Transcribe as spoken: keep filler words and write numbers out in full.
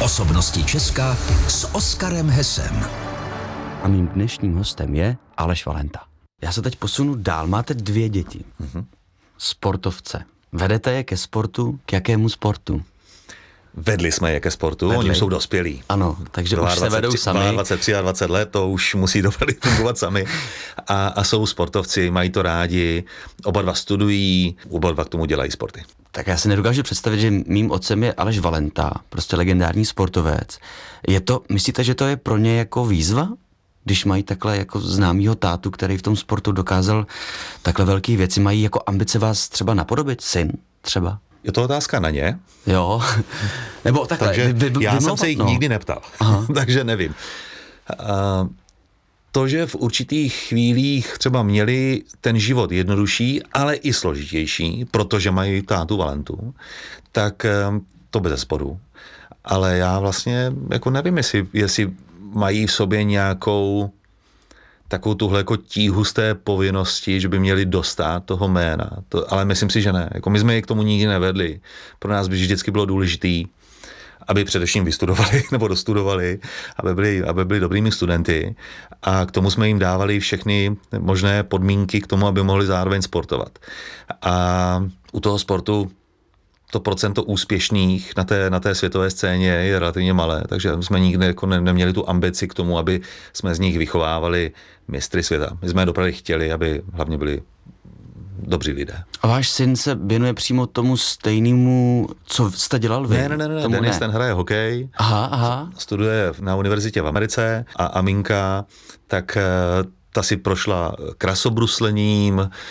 Osobnosti Česka s Oskarem Hesem. A mým dnešním hostem je Aleš Valenta. Já se teď posunu dál. Máte dvě děti. Mm-hmm. Sportovce. Vedete je ke sportu? K jakému sportu? Vedli jsme je ke sportu, Vedli. Oni jsou dospělí. Ano, takže dvacet, už se vedou sami. dvacet, dvacet tři let, to už musí dopadly fungovat sami. A, a jsou sportovci, mají to rádi, oba dva studují, oba dva k tomu dělají sporty. Tak já si nedokážu představit, že mým otcem je Aleš Valenta, prostě legendární sportovec. Je to, myslíte, že to je pro ně jako výzva? Když mají takhle jako známýho tátu, který v tom sportu dokázal takhle velké věci, mají jako ambice vás třeba napodobit? Syn třeba? Je to otázka na ně. Jo. Nebo takhle. Takže vy, vy, já vymlouvat, jsem se jich no. nikdy neptal, takže nevím. Uh, to, že v určitých chvílích třeba měli ten život jednodušší, ale i složitější, protože mají tátu Valentu, tak uh, to bez zesporu. Ale já vlastně jako nevím, jestli, jestli mají v sobě nějakou takovou tuhle jako tíhu z té povinnosti, že by měli dostat toho jména. To, ale myslím si, že ne. Jako my jsme je k tomu nikdy nevedli. Pro nás by vždycky bylo důležitý, aby především vystudovali nebo dostudovali, aby byli, aby byli dobrými studenty a k tomu jsme jim dávali všechny možné podmínky k tomu, aby mohli zároveň sportovat. A u toho sportu to procento úspěšných na té, na té světové scéně je relativně malé, takže jsme nikdy jako ne, neměli tu ambici k tomu, aby jsme z nich vychovávali mistry světa. My jsme dopravdy chtěli, aby hlavně byli dobří lidé. A váš syn se věnuje přímo tomu stejnému, co jste dělal vy? Ne, ne, ne, ne. Denis ne. Ten hraje hokej, aha, aha. studuje na univerzitě v Americe a Aminka, tak ta si prošla krasobruslením,